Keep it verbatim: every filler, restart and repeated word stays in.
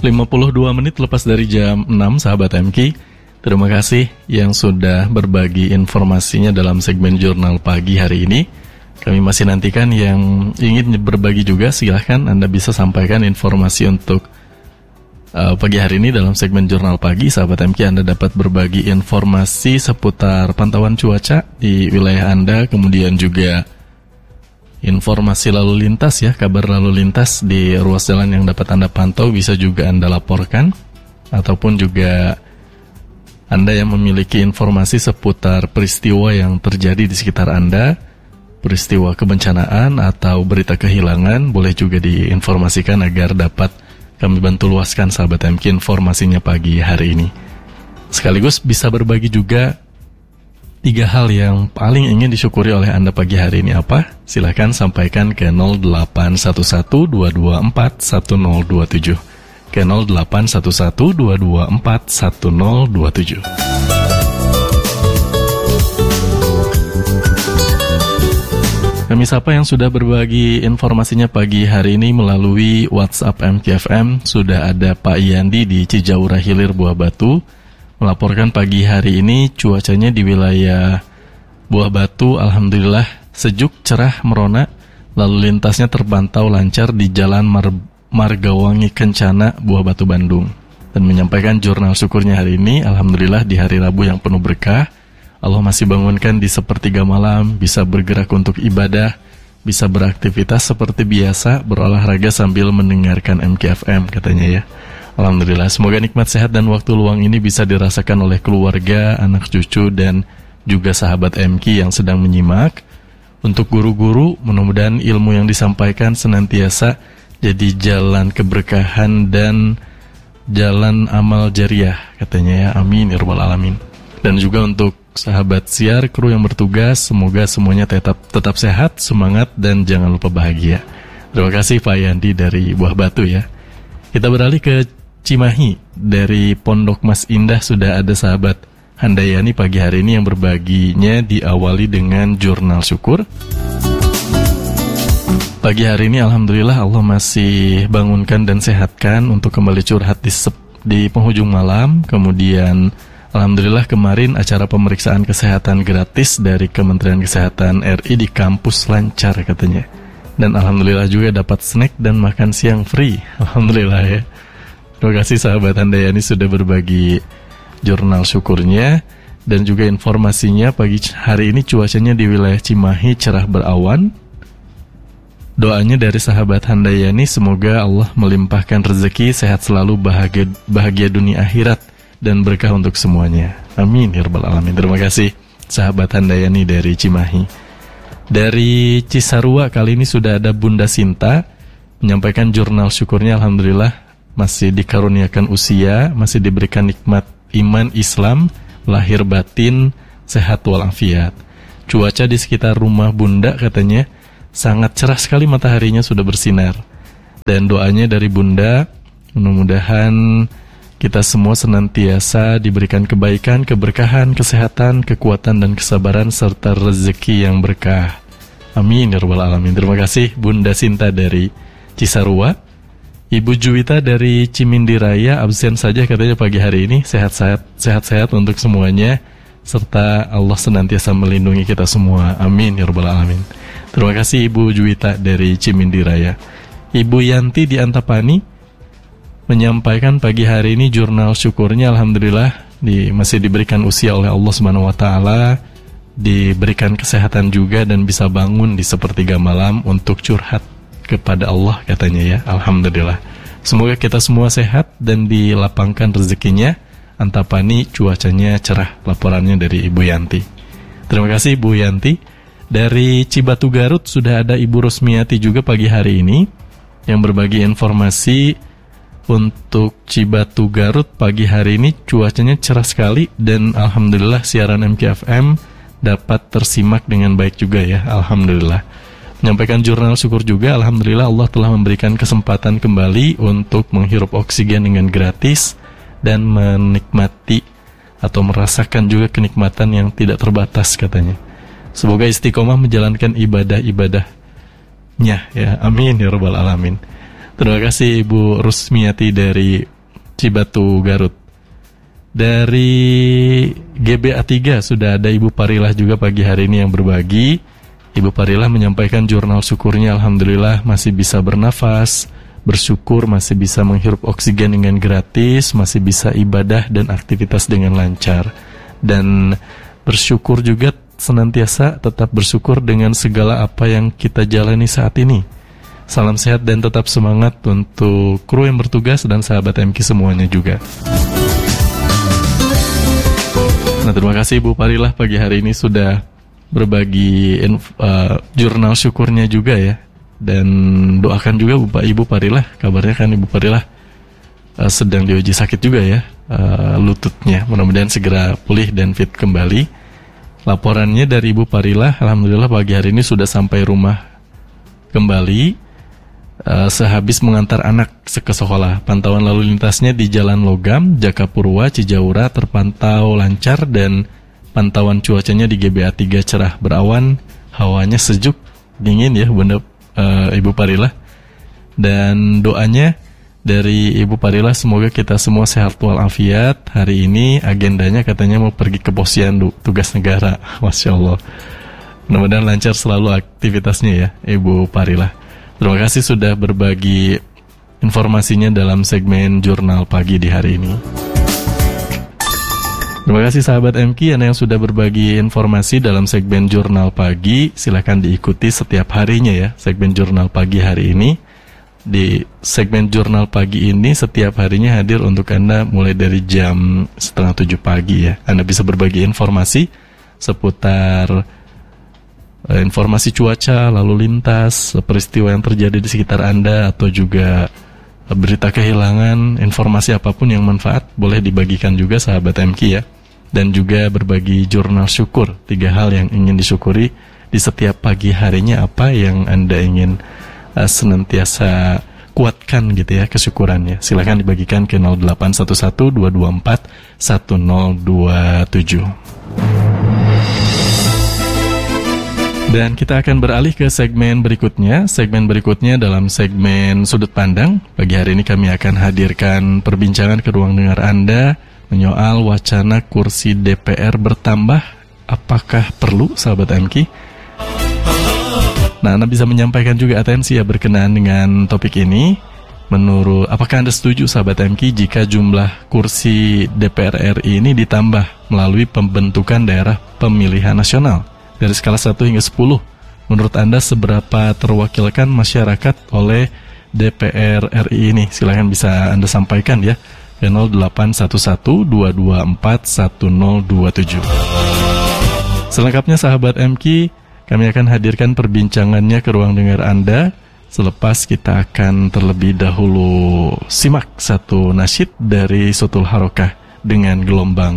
lima puluh dua menit lepas dari jam enam, sahabat M K. Terima kasih yang sudah berbagi informasinya dalam segmen Jurnal Pagi hari ini. Kami masih nantikan yang ingin berbagi juga, silahkan Anda bisa sampaikan informasi untuk uh, pagi hari ini dalam segmen Jurnal Pagi. Sahabat M K, Anda dapat berbagi informasi seputar pantauan cuaca di wilayah Anda, kemudian juga informasi lalu lintas ya, kabar lalu lintas di ruas jalan yang dapat Anda pantau bisa juga Anda laporkan, ataupun juga Anda yang memiliki informasi seputar peristiwa yang terjadi di sekitar Anda, peristiwa kebencanaan atau berita kehilangan, boleh juga diinformasikan agar dapat kami bantu luaskan sahabat M K informasinya pagi hari ini. Sekaligus bisa berbagi juga tiga hal yang paling ingin disyukuri oleh Anda pagi hari ini apa? Silahkan sampaikan ke nol delapan satu satu dua dua empat satu nol dua tujuh, ke nol delapan satu satu dua dua empat satu nol dua tujuh. Kami sapa yang sudah berbagi informasinya pagi hari ini melalui WhatsApp M K F M. Sudah ada Pak Yandi di Cijaura Hilir, Buah Batu, melaporkan pagi hari ini cuacanya di wilayah Buah Batu alhamdulillah sejuk, cerah, merona, lalu lintasnya terpantau lancar di Jalan Mar- Margawangi Kencana, Buah Batu, Bandung. Dan menyampaikan jurnal syukurnya hari ini, alhamdulillah di hari Rabu yang penuh berkah, Allah masih bangunkan di sepertiga malam, bisa bergerak untuk ibadah, bisa beraktivitas seperti biasa, berolahraga sambil mendengarkan M K F M katanya ya. Alhamdulillah, semoga nikmat sehat dan waktu luang ini bisa dirasakan oleh keluarga, anak cucu, dan juga sahabat M K yang sedang menyimak. Untuk guru-guru, mudah-mudahan ilmu yang disampaikan senantiasa jadi jalan keberkahan dan jalan amal jariah, katanya ya, amin ya rabbal alamin. Dan juga untuk sahabat siar, kru yang bertugas, semoga semuanya tetap tetap sehat, semangat, dan jangan lupa bahagia. Terima kasih Pak Yandi dari Buah Batu ya. Kita beralih ke Cimahi. Dari Pondok Mas Indah sudah ada sahabat Handayani pagi hari ini yang berbaginya diawali dengan jurnal syukur. Pagi hari ini alhamdulillah Allah masih bangunkan dan sehatkan untuk kembali curhat di, sep- di penghujung malam. Kemudian alhamdulillah kemarin acara pemeriksaan kesehatan gratis dari Kementerian Kesehatan R I di kampus lancar katanya. Dan alhamdulillah juga dapat snack dan makan siang free. Alhamdulillah ya. Terima kasih sahabat Handayani sudah berbagi jurnal syukurnya. Dan juga informasinya pagi hari ini cuacanya di wilayah Cimahi cerah berawan. Doanya dari sahabat Handayani, semoga Allah melimpahkan rezeki, sehat selalu, bahagia, bahagia dunia akhirat, dan berkah untuk semuanya. Amin ya rabbal alamin. Terima kasih sahabat Handayani dari Cimahi. Dari Cisarua kali ini sudah ada Bunda Sinta menyampaikan jurnal syukurnya, alhamdulillah masih dikaruniakan usia, masih diberikan nikmat iman Islam, lahir batin, sehat walafiat. Cuaca di sekitar rumah Bunda katanya sangat cerah sekali, mataharinya sudah bersinar. Dan doanya dari Bunda, mudah-mudahan kita semua senantiasa diberikan kebaikan, keberkahan, kesehatan, kekuatan, dan kesabaran, serta rezeki yang berkah. Amin ya rabbal alamin. Terima kasih Bunda Sinta dari Cisarua. Ibu Juwita dari Cimindi Raya absen saja katanya pagi hari ini. Sehat-sehat, sehat-sehat untuk semuanya, serta Allah senantiasa melindungi kita semua. Amin ya rabbal alamin. Terima kasih Ibu Juwita dari Cimindi Raya. Ibu Yanti di Antapani menyampaikan pagi hari ini jurnal syukurnya, alhamdulillah di, masih diberikan usia oleh Allah Subhanahu wa taala, diberikan kesehatan juga, dan bisa bangun di sepertiga malam untuk curhat kepada Allah katanya ya. Alhamdulillah, semoga kita semua sehat dan dilapangkan rezekinya. Antapani cuacanya cerah, laporannya dari Ibu Yanti. Terima kasih Ibu Yanti. Dari Cibatu Garut sudah ada Ibu Rosmiati juga pagi hari ini yang berbagi informasi. Untuk Cibatu Garut pagi hari ini cuacanya cerah sekali, dan alhamdulillah siaran M K F M dapat tersimak dengan baik juga ya, alhamdulillah. Menyampaikan jurnal syukur juga, alhamdulillah Allah telah memberikan kesempatan kembali untuk menghirup oksigen dengan gratis dan menikmati atau merasakan juga kenikmatan yang tidak terbatas katanya. Semoga istiqomah menjalankan ibadah-ibadahnya ya, amin ya rabbal alamin. Terima kasih Ibu Rusmiati dari Cibatu, Garut. Dari G B A tiga sudah ada Ibu Parilah juga pagi hari ini yang berbagi. Ibu Parilah menyampaikan jurnal syukurnya, alhamdulillah masih bisa bernafas, bersyukur masih bisa menghirup oksigen dengan gratis, masih bisa ibadah dan aktivitas dengan lancar. Dan bersyukur juga senantiasa tetap bersyukur dengan segala apa yang kita jalani saat ini. Salam sehat dan tetap semangat untuk kru yang bertugas dan sahabat M K semuanya juga. Nah, terima kasih Ibu Parilah pagi hari ini sudah berbagi inf, uh, jurnal syukurnya juga ya. Dan doakan juga Bapak Ibu Parilah, kabarnya kan Ibu Parilah uh, sedang diuji sakit juga ya, uh, lututnya. Mudah-mudahan segera pulih dan fit kembali. Laporannya dari Ibu Parilah, alhamdulillah pagi hari ini sudah sampai rumah kembali. Uh, sehabis mengantar anak ke sekolah. Pantauan lalu lintasnya di Jalan Logam, Jakapurwa, Cijaura terpantau lancar dan pantauan cuacanya di G B A tiga cerah berawan, hawanya sejuk, dingin ya Bunda uh, Ibu Parilah. Dan doanya dari Ibu Parilah semoga kita semua sehat walafiat. Hari ini agendanya katanya mau pergi ke Posyandu, tugas negara. Masya Allah. Mudah-mudahan lancar selalu aktivitasnya ya Ibu Parilah. Terima kasih sudah berbagi informasinya dalam segmen Jurnal Pagi di hari ini. Terima kasih sahabat M K Anda yang sudah berbagi informasi dalam segmen Jurnal Pagi. Silakan diikuti setiap harinya ya segmen Jurnal Pagi hari ini. Di segmen Jurnal Pagi ini setiap harinya hadir untuk Anda mulai dari jam setengah tujuh pagi ya. Anda bisa berbagi informasi seputar informasi cuaca, lalu lintas, peristiwa yang terjadi di sekitar Anda, atau juga berita kehilangan, informasi apapun yang manfaat, boleh dibagikan juga sahabat M K ya. Dan juga berbagi jurnal syukur, tiga hal yang ingin disyukuri di setiap pagi harinya, apa yang Anda ingin uh, senantiasa kuatkan gitu ya kesyukurannya. Silakan dibagikan ke nol delapan satu satu dua dua empat satu nol dua tujuh. Dan kita akan beralih ke segmen berikutnya. Segmen berikutnya dalam segmen Sudut Pandang. Pagi hari ini kami akan hadirkan perbincangan ke ruang dengar Anda menyoal wacana kursi D P R bertambah. Apakah perlu, sahabat M K? Nah, Anda bisa menyampaikan juga atensi ya berkenaan dengan topik ini. Menurut, apakah Anda setuju, sahabat M K, jika jumlah kursi D P R R I ini ditambah melalui pembentukan daerah pemilihan nasional dari skala satu hingga sepuluh? Menurut Anda seberapa terwakilkan masyarakat oleh D P R R I ini? Silahkan bisa Anda sampaikan ya ke nol delapan satu satu dua dua empat satu nol dua tujuh. Selengkapnya sahabat M K, kami akan hadirkan perbincangannya ke ruang dengar Anda. Selepas kita akan terlebih dahulu simak satu nasyid dari Sautul Harokah dengan gelombang